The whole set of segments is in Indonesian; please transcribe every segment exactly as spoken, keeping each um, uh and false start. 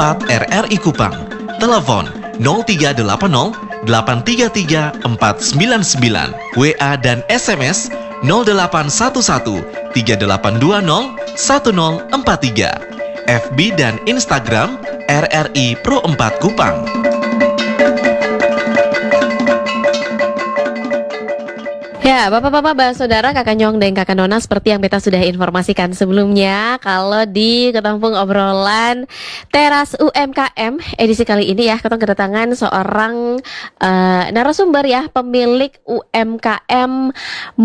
empat R R I Kupang. Telepon nol tiga delapan nol delapan tiga tiga empat sembilan sembilan. W A dan S M S nol delapan satu satu tiga delapan dua nol satu nol empat tiga. F B dan Instagram R R I Pro empat Kupang. Ya, Bapak-bapak, Bapak Saudara, Kakak Nyong dan Kakak Nona, seperti yang beta sudah informasikan sebelumnya, kalau di Ketampung Obrolan Teras U M K M edisi kali ini ya, kita kedatangan seorang uh, narasumber ya, pemilik U M K M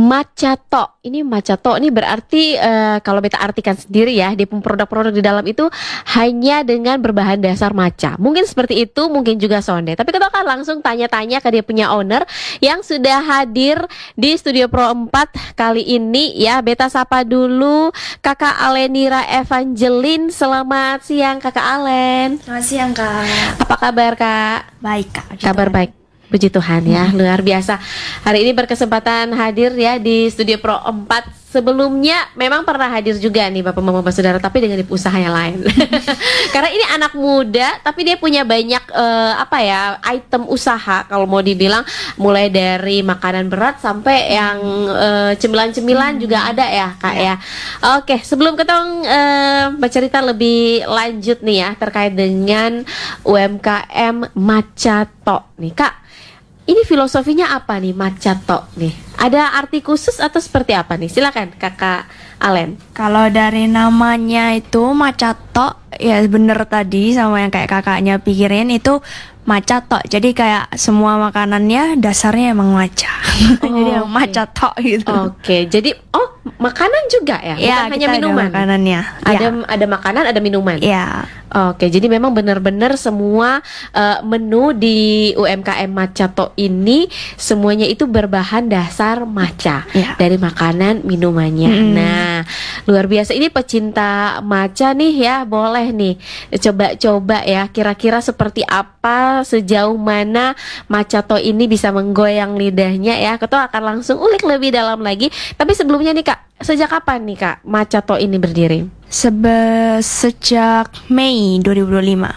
Macato. Ini Macato ini berarti uh, kalau beta artikan sendiri ya, di produk-produk di dalam itu hanya dengan berbahan dasar maca. Mungkin seperti itu, mungkin juga sonde. Tapi kita akan langsung tanya-tanya ke dia punya owner yang sudah hadir di Studio Pro empat kali ini ya. Beta sapa dulu Kakak Alenira Evangeline. Selamat siang Kakak Alen. Selamat siang Kak. Apa kabar Kak? Baik Kak. Kabar baik. Puji Tuhan ya, hmm. luar biasa. Hari ini berkesempatan hadir ya di Studio Pro empat. Sebelumnya memang pernah hadir juga nih Bapak Mama Saudara, tapi dengan usaha yang lain. Karena ini anak muda, tapi dia punya banyak uh, apa ya item usaha kalau mau dibilang, mulai dari makanan berat sampai yang uh, cemilan-cemilan hmm. juga ada ya Kak ya. ya. Oke, sebelum kita uh, bercerita lebih lanjut nih ya terkait dengan U M K M Macato nih Kak. Ini filosofinya apa nih Macato nih? Ada arti khusus atau seperti apa nih? Silakan Kakak Alen. Kalau dari namanya itu Macato, ya bener tadi sama yang kayak kakaknya pikirin itu Macato. Jadi kayak semua makanannya dasarnya emang maca. Oh, jadi yang okay. Macato gitu. Oke, okay. Jadi oh makanan juga ya? Bukan ya, hanya minuman. Ada makanannya. Ada ya. ada makanan, ada minuman. Ya. Oke, jadi memang benar-benar semua uh, menu di U M K M Macato ini semuanya itu berbahan dasar maca ya. Dari makanan minumannya. Hmm. Nah, luar biasa. Ini pecinta maca nih ya, boleh nih coba-coba ya. Kira-kira seperti apa, sejauh mana Macato ini bisa menggoyang lidahnya ya. Kita akan langsung ulik lebih dalam lagi. Tapi sebelumnya nih Kak, sejak kapan nih Kak Macato ini berdiri? Sebe sejak Mei dua ribu dua puluh lima.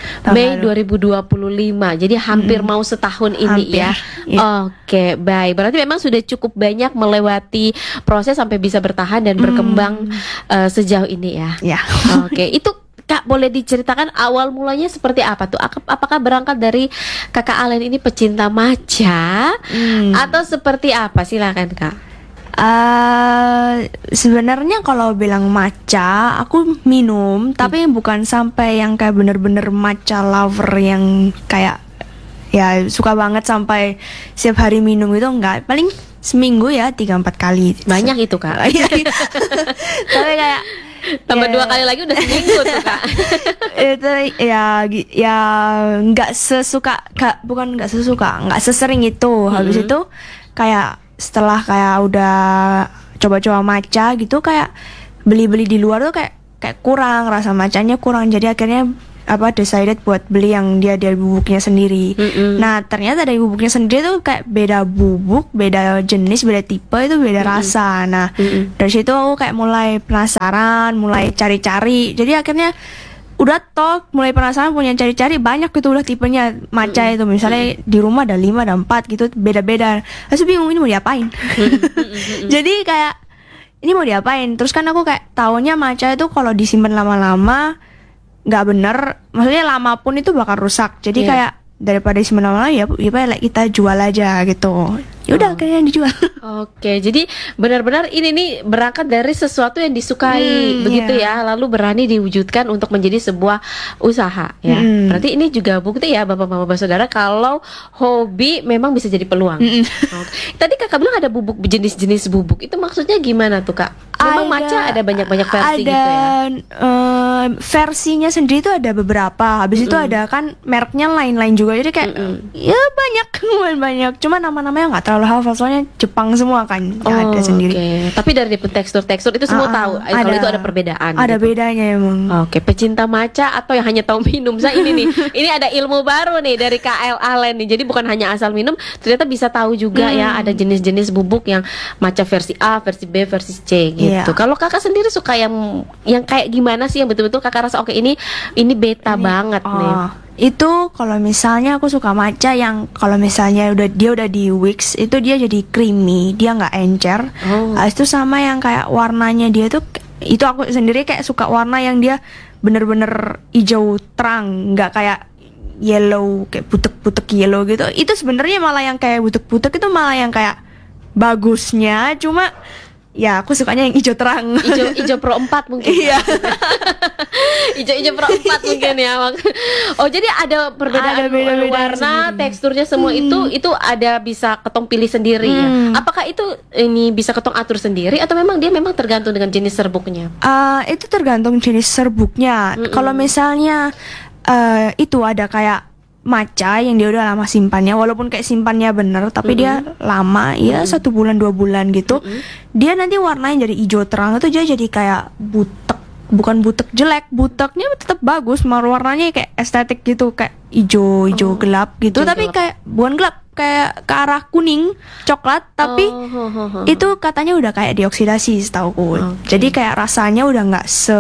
Mei dua ribu dua puluh lima. Jadi hampir hmm. mau setahun ini hampir, ya. ya. Oke, baik. Berarti memang sudah cukup banyak melewati proses sampai bisa bertahan dan berkembang hmm. uh, sejauh ini ya. Ya. Oke, itu Kak boleh diceritakan awal mulanya seperti apa tuh? Apakah berangkat dari Kakak Alen ini pecinta maca hmm. atau seperti apa? Silakan Kak. Uh, sebenarnya kalau bilang matcha, aku minum, hmm. tapi bukan sampai yang kayak bener-bener matcha lover yang kayak ya suka banget sampai setiap hari minum itu enggak. Paling seminggu ya tiga empat kali. Banyak itu Kak. Tapi kayak tambah ya, dua kali lagi udah seminggu tuh Kak. Itu ya ya nggak sesuka, gak, bukan nggak sesuka, nggak sesering itu. Habis hmm. itu kayak setelah kayak udah coba-coba maca gitu, kayak beli-beli di luar tuh kayak kayak kurang, rasa macanya kurang. Jadi akhirnya apa decided buat beli yang dia dari bubuknya sendiri. Mm-hmm. Nah ternyata dari bubuknya sendiri tuh kayak beda bubuk, beda jenis, beda tipe, itu beda mm-hmm. rasa. Nah mm-hmm. dari situ aku kayak mulai penasaran, mulai cari-cari. Jadi akhirnya udah tok, mulai penasaran, punya cari-cari banyak gitu udah tipenya maca mm-hmm. itu. Misalnya mm-hmm. di rumah ada lima, ada empat gitu, beda-beda. Terus bingung ini mau diapain. Mm-hmm. Jadi kayak ini mau diapain. Terus kan aku kayak taunya maca itu kalau disimpan lama-lama nggak bener, maksudnya lama pun itu bakal rusak. Jadi yeah. kayak daripada disimpan lama-lama ya, ya kita jual aja gitu. Ya udah oh. akhirnya dijual. Oke, jadi benar-benar ini nih berangkat dari sesuatu yang disukai, hmm, begitu yeah. ya, lalu berani diwujudkan untuk menjadi sebuah usaha ya. Hmm. Berarti ini juga bukti ya Bapak-bapak Saudara kalau hobi memang bisa jadi peluang. Hmm. Okay. Tadi Kakak bilang ada bubuk, jenis-jenis bubuk. Itu maksudnya gimana tuh Kak? Memang ada, maca ada banyak-banyak versi ada, gitu ya. Uh, versinya sendiri itu ada beberapa. Habis mm-mm. itu ada kan mereknya lain-lain juga. Jadi kayak mm-mm. ya banyak banyak. Cuma nama-namanya nggak terlalu terlalu hafal soalnya Jepang semua kan yang ada sendiri. Oke. Tapi dari tekstur-tekstur itu semua Ah, tahu. ah, Eh, Kalau ada. itu ada perbedaan. Ada gitu. bedanya emang. Oke, pecinta matcha atau yang hanya tahu minum. Saya ini nih, ini ada ilmu baru nih dari K L Alen nih. Jadi bukan hanya asal minum, ternyata bisa tahu juga ya Hmm. ada jenis-jenis bubuk yang matcha versi A, versi B, versi C gitu. Iya. Kalau kakak sendiri suka yang yang kayak gimana sih yang betul-betul kakak rasa oke ini ini beta banget nih. Oh, itu kalau misalnya aku suka matcha yang kalau misalnya udah dia udah di whisk itu dia jadi creamy, dia nggak encer. Oh. Habis itu sama yang kayak warnanya dia tuh itu aku sendiri kayak suka warna yang dia bener-bener hijau terang, nggak kayak yellow kayak butek-butek yellow gitu. Itu sebenarnya malah yang kayak butek-butek itu malah yang kayak bagusnya, cuma ya aku sukanya yang hijau terang. Ijo ijo pro empat mungkin. Iya. Ijo ijo pro empat mungkin ya. Oh, jadi ada perbedaan Ada beda-beda warna, sendiri. teksturnya semua itu itu ada bisa ketong pilih sendiri Hmm. ya. Apakah itu ini bisa ketong atur sendiri atau memang dia memang tergantung dengan jenis serbuknya? Uh, itu tergantung jenis serbuknya. Mm-mm. Kalau misalnya uh, itu ada kayak matcha yang dia udah lama simpannya, walaupun kayak simpannya bener, tapi dia lama, ya satu bulan dua bulan gitu, dia nanti warnanya jadi hijau terang itu dia jadi kayak butek, bukan butek jelek, buteknya tetap bagus, malah warnanya kayak estetik gitu, kayak hijau hijau Oh, gelap gitu, hijau tapi gelap. kayak bukan gelap, kayak ke arah kuning coklat, tapi Oh, ho, ho, ho. itu katanya udah kayak dioksidasi setauku. Oke. Jadi kayak rasanya udah nggak se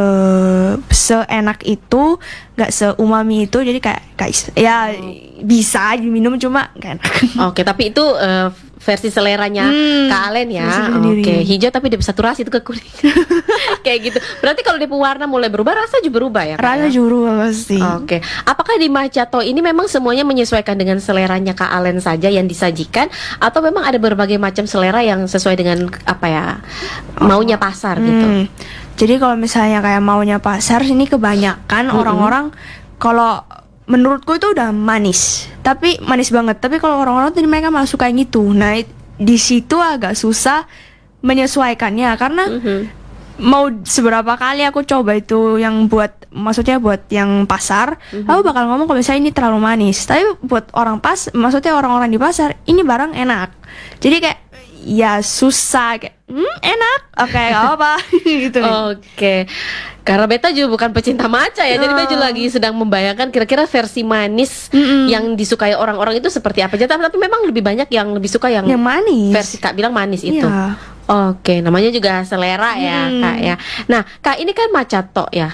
seenak itu, nggak seumami itu. Jadi kayak guys, ya bisa diminum cuma nggak enak. Oke, tapi itu eh, versi seleranya Hmm, Kak Alen ya. versi sendiri. Oke, hijau tapi dia saturasi itu ke kuning. Kayak gitu. Berarti kalau dia warna mulai berubah, rasa juga berubah ya, Kak, Rasa ya? juru pasti. Oke, apakah di Macato ini memang semuanya menyesuaikan dengan seleranya Kak Alen saja yang disajikan, atau memang ada berbagai macam selera yang sesuai dengan apa ya maunya pasar gitu? Hmm. Jadi kalau misalnya kayak maunya pasar sini kebanyakan orang-orang kalau menurutku itu udah manis, tapi manis banget. Tapi kalau orang-orang tuh mereka malah suka yang itu. Nah it- di situ agak susah menyesuaikannya karena Mhm. mau seberapa kali aku coba itu yang buat maksudnya buat yang pasar, aku bakal ngomong kalau misalnya ini terlalu manis. Tapi buat orang pas, maksudnya orang-orang di pasar ini barang enak. Jadi kayak ya susah kayak hmm, enak, oke gak apa gitu. Oke, karena beta juga bukan pecinta matcha ya, jadi beta juga Oh. lagi sedang membayangkan kira-kira versi manis Mm-mm. yang disukai orang-orang itu seperti apa. Tapi, tapi memang lebih banyak yang lebih suka yang, Yang manis. versi Kak bilang manis itu. Iya. Oke, namanya juga selera ya, Hmm. Kak ya. Nah, Kak ini kan Macato ya.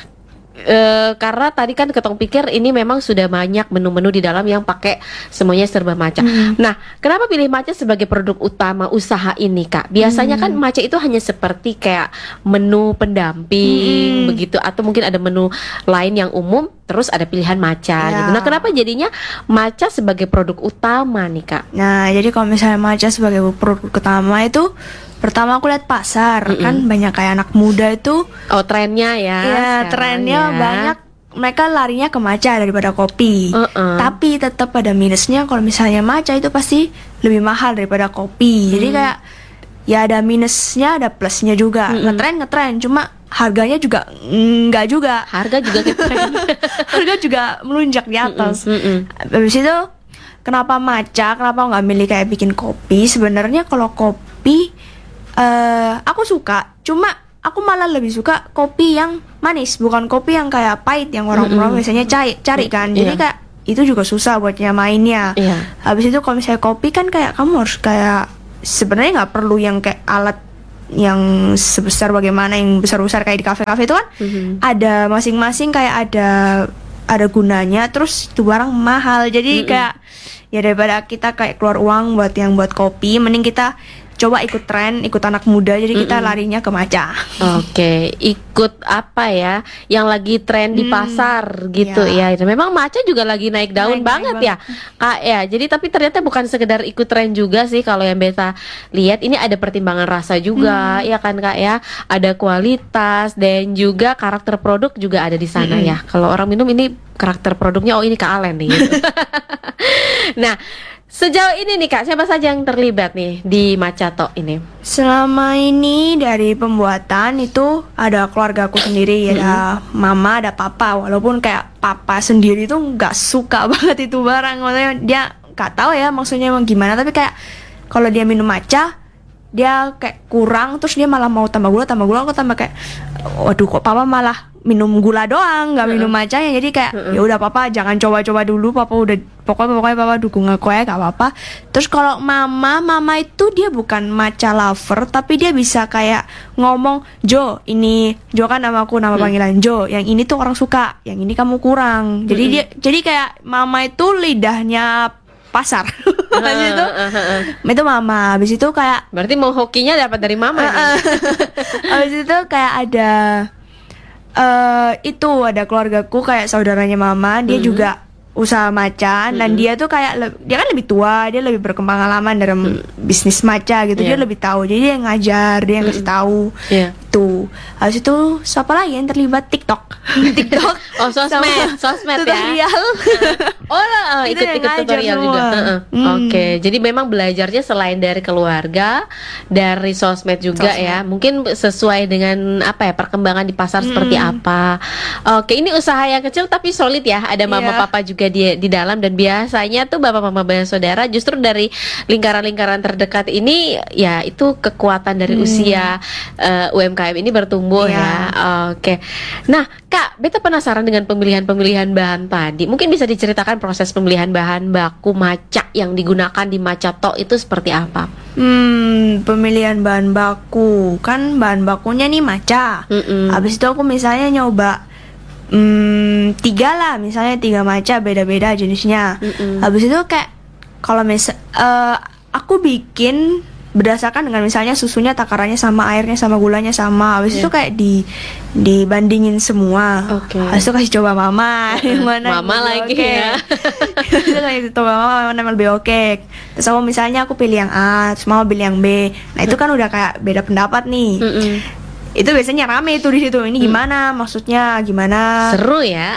E, karena tadi kan ketong pikir ini memang sudah banyak menu-menu di dalam yang pakai semuanya serba matcha. Hmm. Nah, kenapa pilih matcha sebagai produk utama usaha ini, Kak? Biasanya Hmm. kan matcha itu hanya seperti kayak menu pendamping Hmm. begitu, atau mungkin ada menu lain yang umum, terus ada pilihan matcha Ya. gitu. Nah, kenapa jadinya matcha sebagai produk utama nih, Kak? Nah, jadi kalau misalnya matcha sebagai produk utama itu pertama aku lihat pasar, Mm-mm. kan banyak kayak anak muda itu Oh, trennya ya. ya sekarang trennya ya. banyak mereka larinya ke matcha daripada kopi. Uh-uh. Tapi tetap ada minusnya kalau misalnya matcha itu pasti lebih mahal daripada kopi. Jadi Hmm. kayak ya ada minusnya, ada plusnya juga. Mm-mm. Ngetren ngetren, cuma harganya juga enggak juga. Harga juga keren. Harga juga melunjak di atas. Mm-mm. Habis itu kenapa matcha? Kenapa nggak milih kayak bikin kopi? Sebenarnya kalau kopi eh aku suka, cuma aku malah lebih suka kopi yang manis, bukan kopi yang kayak pahit yang orang-orang Mm-mm. biasanya cari cari kan. Jadi Iya. kayak itu juga susah buat nyamainnya. Iya. Habis itu kalau misalnya kopi kan kayak kamu harus kayak sebenarnya nggak perlu yang kayak alat yang sebesar bagaimana yang besar-besar kayak di kafe-kafe itu kan Mhm. ada masing-masing kayak ada ada gunanya, terus itu barang mahal. Jadi Mm-mm. kayak ya daripada kita kayak keluar uang buat yang buat kopi, mending kita coba ikut tren, ikut anak muda. Jadi kita Mm-mm. larinya ke matcha. Oke, ikut apa ya yang lagi tren di Hmm, pasar gitu ya. ya. Memang matcha juga lagi naik daun Naik- naik banget ya, banget. Kak ya. Jadi tapi ternyata bukan sekedar ikut tren juga sih kalau yang beta lihat ini ada pertimbangan rasa juga, Hmm. ya kan Kak ya. Ada kualitas dan juga karakter produk juga ada di sana Mm-mm. ya. Kalau orang minum ini karakter produknya oh ini Kak Alen nih. Gitu. Nah, sejauh ini nih Kak, siapa saja yang terlibat nih di Macato ini? Selama ini dari pembuatan itu ada keluarga aku sendiri, ada mama, ada papa. Walaupun kayak papa sendiri tuh nggak suka banget itu barang, maksudnya dia nggak tahu ya maksudnya emang gimana. Tapi kayak kalau dia minum matcha dia kayak kurang, terus dia malah mau tambah gula tambah gula aku tambah kayak waduh kok papa malah minum gula doang nggak minum matchanya, jadi kayak ya udah papa jangan coba-coba dulu, papa udah pokoknya pokoknya papa dukung aku ya gak apa-apa. Terus kalau mama mama itu dia bukan matcha lover tapi dia bisa kayak ngomong Jo ini Jo kan nama aku nama panggilan Jo, yang ini tuh orang suka, yang ini kamu kurang, jadi dia jadi kayak mama itu lidahnya pasar. Habis itu, itu mama. Habis itu kayak Berarti mau hokinya dapat dari mama nih. habis itu kayak ada eh itu ada keluargaku kayak saudaranya mama, dia juga usaha matcha dan dia tuh kayak le- dia kan lebih tua, dia lebih berpengalaman dalam bisnis matcha gitu, dia Yeah. lebih tahu, jadi dia yang ngajar, dia yang kasih tahu. Iya. Tuh, habis itu siapa lagi yang terlibat TikTok? TikTok. Oh, sosmed, sama sosmed ya. tutorial. Oh, uh, Itu yang ikut-ikut ngajar tutorial semua. juga. Heeh. Hmm. Oke, jadi memang belajarnya selain dari keluarga, dari sosmed juga Sosmed. ya. Mungkin sesuai dengan apa ya perkembangan di pasar seperti Hmm. apa. Oke, ini usaha yang kecil tapi solid ya. Ada mama Iya. papa juga di di dalam dan biasanya tuh bapak mama saudara justru dari lingkaran-lingkaran terdekat ini ya itu kekuatan dari usia eh, U M K M ini bertumbuh Iya. ya. Oke. Nah, Kak, beta penasaran dengan pemilihan-pemilihan bahan tadi. Mungkin bisa diceritakan proses pemilihan bahan baku matcha yang digunakan di matcha to itu seperti apa? Hmm, pemilihan bahan baku kan bahan bakunya nih matcha. Mm-mm. Habis itu aku misalnya nyoba hmm, tiga lah, misalnya tiga matcha beda-beda jenisnya. Mm-mm. Habis itu kayak kalau misal eh, aku bikin berdasarkan dengan misalnya susunya takarannya sama, airnya sama, gulanya sama. Habis itu Yeah. kayak di dibandingin semua. Oke. Habis itu kasih coba mama yang mana yang Mama lebih lagi oke. ya. Habis itu kasih coba mama mana yang lebih oke. Terus aku misalnya aku pilih yang A, terus mama pilih yang B. Nah itu kan udah kayak beda pendapat nih. Mm-mm. Itu biasanya rame tuh di situ. Ini gimana? Maksudnya gimana? Seru ya.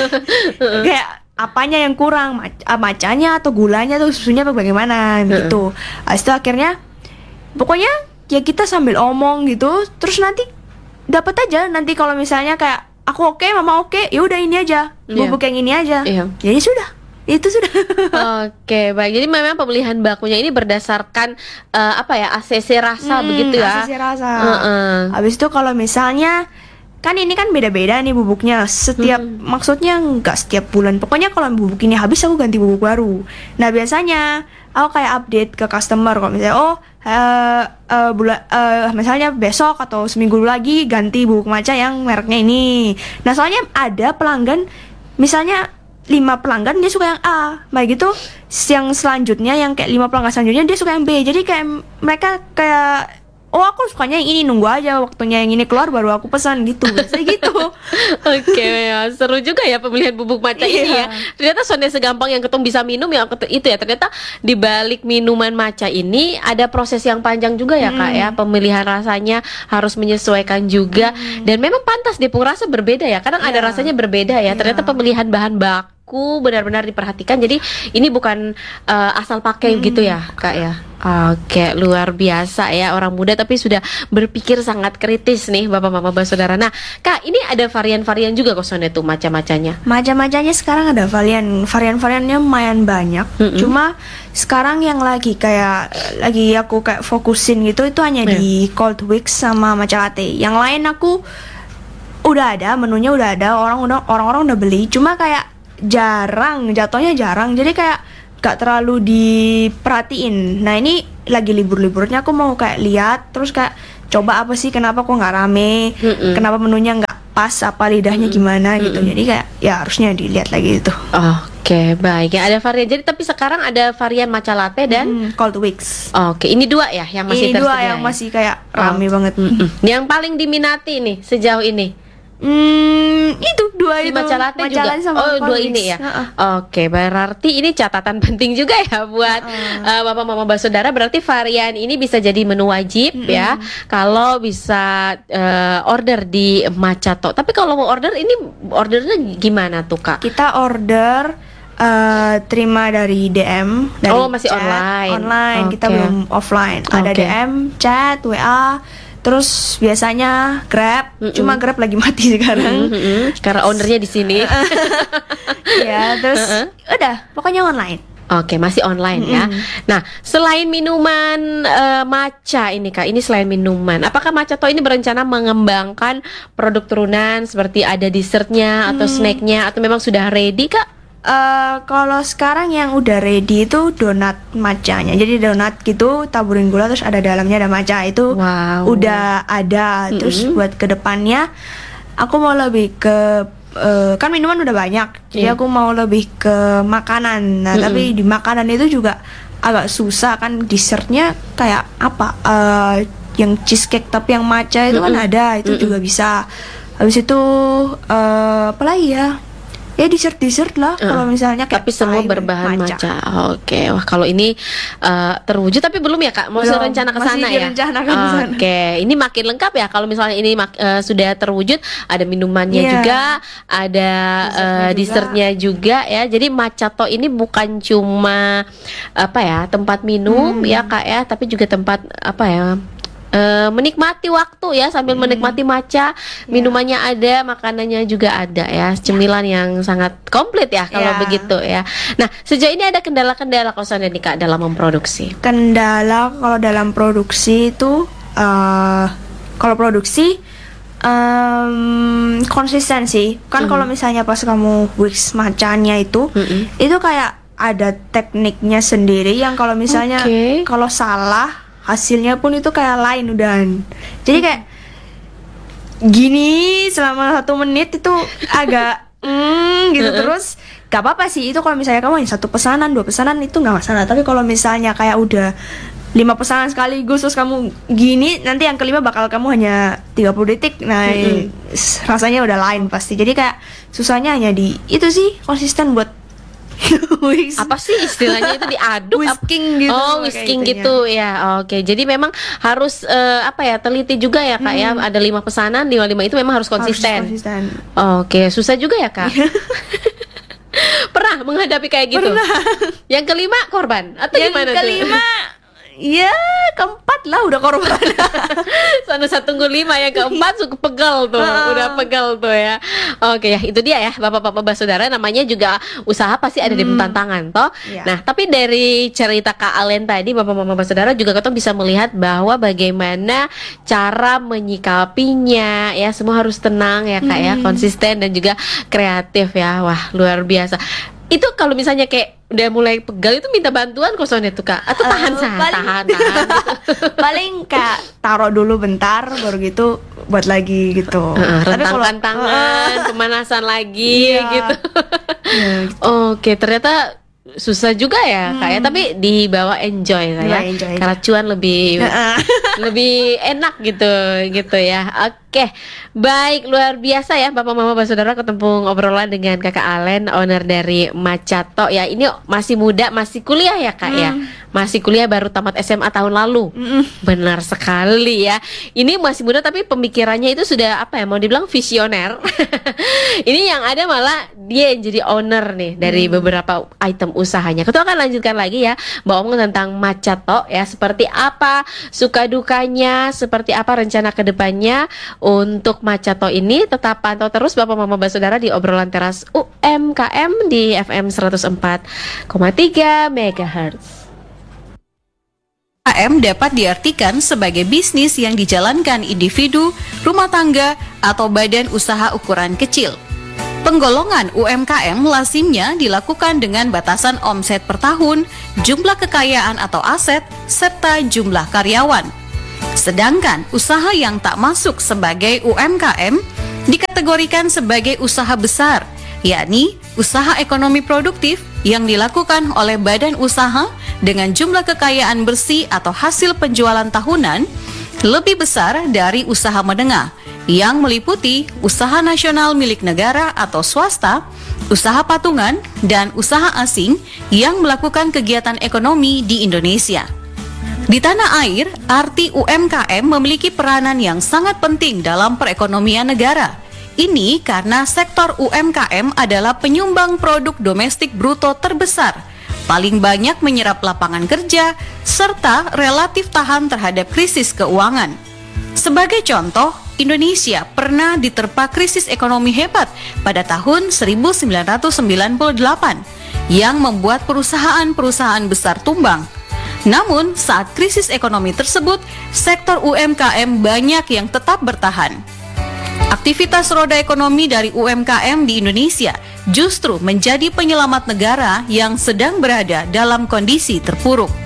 Kayak apanya yang kurang? Mac- ah, macanya atau gulanya tuh susunya apa bagaimana gitu. Habis itu akhirnya pokoknya ya kita sambil omong gitu. Terus nanti dapat aja nanti kalau misalnya kayak aku oke, mama oke, ya udah ini aja. Bubuk yang ini aja. Iya. Jadi sudah. Itu sudah. Oke, baik. Jadi memang pemilihan bakunya ini berdasarkan eh, apa ya? A C C rasa Hmm, begitu ya. asisi rasa. Heeh. Habis itu kalau misalnya kan ini kan beda-beda nih bubuknya. Setiap maksudnya nggak setiap bulan. Pokoknya kalau bubuk ini habis aku ganti bubuk baru. Nah, biasanya aku kayak update ke customer kalau misalnya oh eh eh, bulan eh, misalnya besok atau seminggu lagi ganti bubuk matcha yang mereknya ini. Nah, soalnya ada pelanggan misalnya lima pelanggan dia suka yang A, baik gitu yang selanjutnya yang kayak lima pelanggan selanjutnya dia suka yang B, jadi kayak mereka kayak oh aku sukanya yang ini, nunggu aja waktunya yang ini keluar baru aku pesan gitu, biasanya gitu. Oke, ya, seru juga ya pemilihan bubuk matcha ini ya. Iya. Ternyata sonde segampang yang ketum bisa minum yang ketum itu ya. Ternyata di balik minuman matcha ini ada proses yang panjang juga ya Kak ya. Pemilihan rasanya harus menyesuaikan juga dan memang pantas Depung rasa berbeda ya. Kadang ada Iya. rasanya berbeda ya. Ternyata Iya. pemilihan bahan baku benar-benar diperhatikan. Jadi ini bukan eh, asal pakai gitu ya Kak ya. Oke, luar biasa ya orang muda tapi sudah berpikir sangat kritis nih Bapak Mama Saudara. Nah, Kak, ini ada varian-varian juga kok Sonde tuh macam-macamnya. Macam-macamnya sekarang ada varian, varian-variannya lumayan banyak. Mm-mm. Cuma sekarang yang lagi kayak lagi aku kayak fokusin gitu itu hanya di cold Wix sama matcha latte. Yang lain aku udah ada, menunya udah ada, orang udah orang-orang udah beli. Cuma kayak jarang, jatuhnya jarang. Jadi kayak gak terlalu diperhatiin. Nah ini lagi libur-liburnya aku mau kayak lihat terus kayak coba apa sih kenapa kok nggak rame, Mm-mm. kenapa menunya nggak pas, apa lidahnya gimana gitu. Jadi kayak ya harusnya dilihat lagi gitu. Oke, baik. Ya ada varian. Jadi tapi sekarang ada varian matcha latte dan Hmm, cold Wix. Oke, ini dua ya yang masih Ini dua tersedia yang ya? masih kayak Oh. rame banget. Mm-mm. Yang paling diminati nih sejauh ini. Hmm, itu dua Si itu. matcha latte Matcha juga. latte sama Oh, cold dua Wix. ini ya. Heeh. Oke, berarti ini catatan penting juga ya buat uh, Bapak Mama Saudara. Berarti varian ini bisa jadi menu wajib ya. Kalau bisa uh, order di Matcha To. Tapi kalau mau order ini ordernya gimana tuh, Kak? Kita order eh, terima dari D M, dari Oh, masih chat. online. Online, kita Oke. belum offline. Ada Oke. D M, chat, W A, terus biasanya Grab. Cuma Grab lagi mati sekarang. Mm-mm. Karena ownernya di sini. Ya, terus udah, pokoknya online. Oke, masih online ya. Nah, selain minuman eh, matcha ini Kak, ini selain minuman, apakah Matcha-to ini berencana mengembangkan produk turunan seperti ada dessertnya atau snacknya atau memang sudah ready Kak? Eh, kalau sekarang yang udah ready itu donat matchanya. Jadi donat gitu taburin gula terus ada dalamnya ada matcha itu Wow. udah ada. Terus buat kedepannya aku mau lebih ke eh, kan minuman udah banyak. Jadi Iya. aku mau lebih ke makanan. Nah, tapi di makanan itu juga agak susah kan dessertnya kayak apa? Eh, yang cheesecake tapi yang matcha itu kan ada, itu juga bisa. Habis itu eh, apa lagi ya? Ya dessert-dessert lah kalau misalnya kayak Tapi semua pie, berbahan matcha. Oke, wah kalau ini eh, terwujud tapi belum ya Kak? Masih Belum, rencana ke masih sana ya? direncanakan ke sana. Oke, ini makin lengkap ya kalau misalnya ini mak- eh, sudah terwujud, ada minumannya Iya. juga, ada eh, dessertnya juga ya. Jadi Matcha-to ini bukan cuma apa ya, tempat minum Hmm. ya Kak ya, tapi juga tempat apa ya? eh, menikmati waktu ya sambil menikmati matcha, minumannya ada, makanannya juga ada ya, cemilan yang sangat komplit ya kalau Ya. begitu ya. Nah, sejauh ini ada kendala-kendala kosannya nih Kak dalam memproduksi. Kendala kalau dalam produksi itu eh kalau produksi em, konsistensi kan kalau misalnya pas kamu wax matchanya itu Mm-mm. itu kayak ada tekniknya sendiri yang kalau misalnya Oke. kalau salah hasilnya pun itu kayak lain udahan. Jadi kayak gini selama satu menit itu agak mm, gitu terus gak apa-apa sih itu kalau misalnya kamu hanya satu pesanan dua pesanan itu nggak masalah, tapi kalau misalnya kayak udah lima pesanan sekaligus terus kamu gini nanti yang kelima bakal kamu hanya tiga puluh detik nah s- rasanya udah lain pasti. Jadi kayak susahnya hanya di itu sih konsisten buat Wix. Apa sih istilahnya itu diaduk? ap- Whisking gitu, Oh, kayak whisking itunya. gitu ya. Oke, jadi memang harus eh, apa ya, teliti juga ya Kak ya. Ada lima pesanan, lima lima itu memang harus Harus konsisten. konsisten. Oke, susah juga ya Kak. Pernah menghadapi kayak gitu? Yang kelima korban atau Yang gimana tuh? kelima ya keempat lah udah korban. Sana satu tunggu lima, yang keempat suka pegal tuh, udah pegal tuh ya. Oke ya, itu dia ya bapak-bapak basudara, namanya juga usaha pasti ada di tantangan toh. Iya. Nah, tapi dari cerita Kak Alen tadi, bapak-bapak basudara juga kita bisa melihat bahwa bagaimana cara menyikapinya ya, semua harus tenang ya Kak ya, konsisten dan juga kreatif ya. Wah, luar biasa. Itu kalau misalnya kayak udah mulai pegal itu minta bantuan kosonnya tuh Kak, atau tahan Eh, tahan paling- tahan, tahan gitu. Paling kayak taruh dulu bentar baru gitu buat lagi gitu. Heeh, Tapi kalau- rentangkan tangan, pemanasan lagi Iya. gitu. Iya, Oke, ternyata susah juga ya Kak ya, tapi dibawa enjoy lah ya. Dibawa enjoy aja. Karena cuan lebih Heeh. lebih enak gitu gitu ya. Oke, baik, luar biasa ya Bapak Mama Basudara, ketemu obrolan dengan Kakak Alen, owner dari Matcha-to ya. Ini masih muda, masih kuliah ya Kak ya. Masih kuliah, baru tamat S M A tahun lalu. Benar sekali ya. Ini masih muda tapi pemikirannya itu sudah apa ya, mau dibilang visioner. Ini yang ada malah dia yang jadi owner nih dari beberapa item usahanya. Kita akan lanjutkan lagi ya, Mbak Omong, tentang Matcha-to ya, seperti apa suka dukanya, seperti apa rencana kedepannya untuk Matcha-to ini. Tetap pantau terus Bapak Mama Basudara di obrolan teras U M K M di F M seratus empat koma tiga megahertz. U M K M dapat diartikan sebagai bisnis yang dijalankan individu, rumah tangga, atau badan usaha ukuran kecil. Penggolongan U M K M lazimnya dilakukan dengan batasan omset per tahun, jumlah kekayaan atau aset, serta jumlah karyawan. Sedangkan usaha yang tak masuk sebagai U M K M dikategorikan sebagai usaha besar, yakni usaha ekonomi produktif yang dilakukan oleh badan usaha dengan jumlah kekayaan bersih atau hasil penjualan tahunan lebih besar dari usaha menengah yang meliputi usaha nasional milik negara atau swasta, usaha patungan, dan usaha asing yang melakukan kegiatan ekonomi di Indonesia. Di tanah air, arti U M K M memiliki peranan yang sangat penting dalam perekonomian negara. Ini karena sektor U M K M adalah penyumbang produk domestik bruto terbesar, paling banyak menyerap lapangan kerja, serta relatif tahan terhadap krisis keuangan. Sebagai contoh, Indonesia pernah diterpa krisis ekonomi hebat pada tahun seribu sembilan ratus sembilan puluh delapan yang membuat perusahaan-perusahaan besar tumbang. Namun, saat krisis ekonomi tersebut, sektor U M K M banyak yang tetap bertahan. Aktivitas roda ekonomi dari U M K M di Indonesia justru menjadi penyelamat negara yang sedang berada dalam kondisi terpuruk.